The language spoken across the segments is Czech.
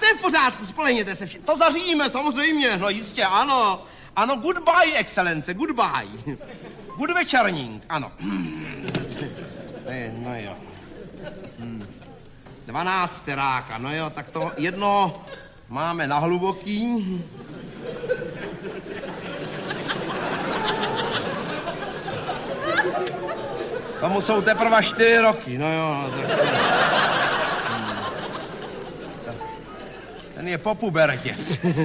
to je v pořádku, spolehněte se to zařídíme, samozřejmě, no jistě, ano. Ano, goodbye, excelence, goodbye. Good večerník, ano. No jo. 12 ráka, no jo, tak to jedno máme na hluboký. Tomu jsou teprve 4 roky, no jo. No, tak... Ten je po pubertě.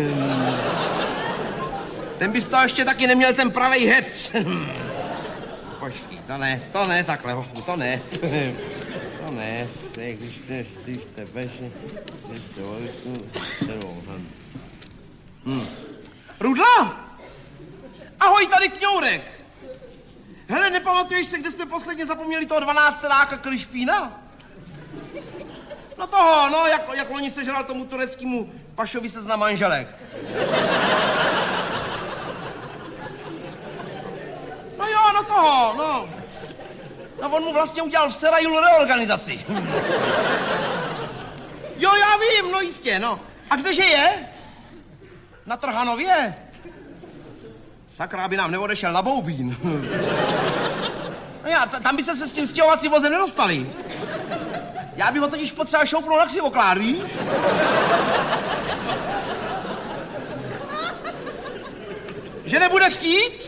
Ten by z toho ještě taky neměl ten pravej hec. Počkej, to ne, takhle, hochu, to ne. To ne, to je, když tebe, Rudla? Ahoj, tady Kňourek. Hele, nepamatuješ se, kde jsme posledně zapomněli toho 12 ráka Krišpína? No toho, no, jak loni sežral tomu tureckému pašovi seznam manželek. No jo, no toho, no. No on mu vlastně udělal v Serajulu reorganizaci. Jo, já vím, no jistě, no. A kdeže je? Na Trhanově? Sakra, aby nám neodešel na Boubín. No já, tam by se s tím stěhovacím vozem nedostali. Já bych ho totiž potřeba šoupnout na křivoklád, víš? Že nebude chtít?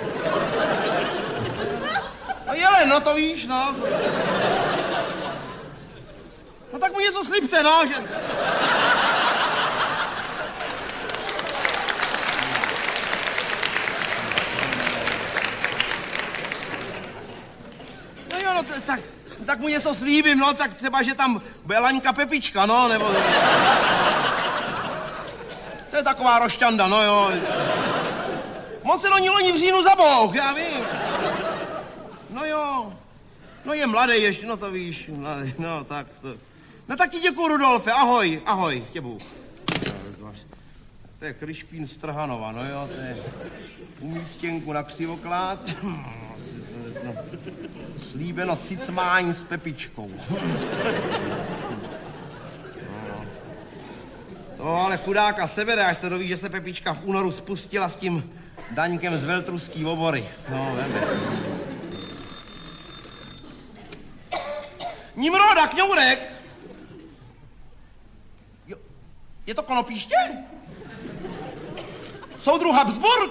No jele, no to víš, no. No tak mu něco slibte, no, že... No jo, no tak mu něco slíbím, no, tak třeba, že tam bude Laňka Pepička, no, nebo... To je taková rošťanda, no jo. Moc se do ní loni v říjnu zaboh, já vím. No jo. No je mladý ještě, no to víš, mladý, no tak to... No tak ti děkuju, Rudolfe, ahoj, tě Bůh. To je Krišpín z Trhanova, no jo, to je umístěnku na křivoklád. No, slíbeno cicmání s Pepičkou. No. To ale chudáka sebere, až se doví, že se Pepička v únoru spustila s tím Daňkem z Veltruský obory. No, veme. Nimroda, Kňourek! Jo, je to Konopíště? Soudruh Habsburg?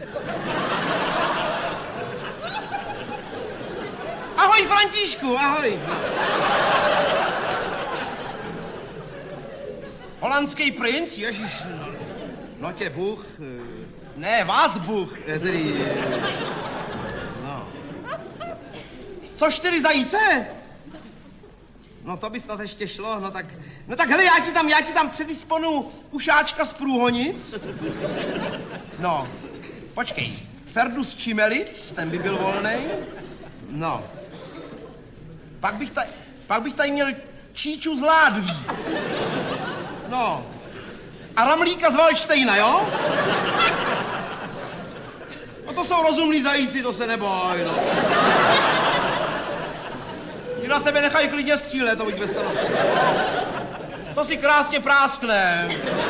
Ahoj, Františku, ahoj. Holandský princ, ježiš. No tě Bůh, ne, vás Bůh, tedy... No. Co 4 zajíce? No to by snad ještě šlo, no tak hele, já ti tam předisponu ušáčka z Průhonic. No, počkej, Ferdu z Čimelic, ten by byl volnej. No. Pak bych tady měl Číču z Ládví. No. A Ramlíka z Valštejna, jo? No to jsou rozumní zajíci, to se neboj, no. Ti na sebe nechají klidně střílet, to buď ve starosti. To si krásně práskne.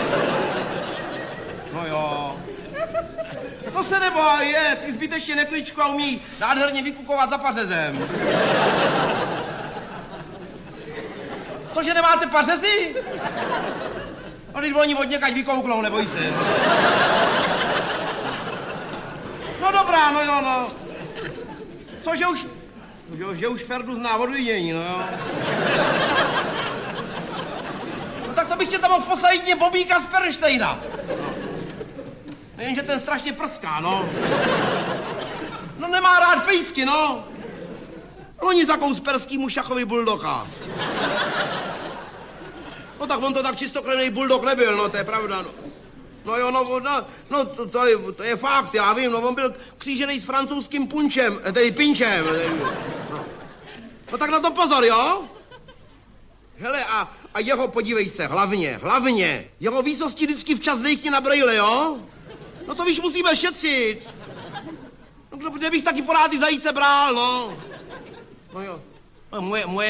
No jo. To se neboj, je, ty zbytečně nekličku a umí nádherně vykukovat za pařezem. Cože, nemáte pařezy? No, když oni od někaď vykouknou, neboj se. No dobrá, no jo, no. Cože už Ferdu zná od vidění, no jo. No tak to bych tě tam mohl poslat jedině Bobíka z Pernštejna. Jenže ten strašně prská, no. No nemá rád pejsky, no. Loni zakous perskýmu šachovi buldoka. No tak on to tak čistokrevný buldok nebyl, no to je pravda, no. No jo, no to je fakt, já vím, no on byl křížený s francouzským punčem, tedy pinčem. No tak na to pozor, jo? Hele, a jeho, podívej se, hlavně, jeho výsosti vždycky včas dejchni na brejle, jo? No to víš, musíme šetřit. No kde bych taky porád ty zajíce bral, no. No jo. No, moje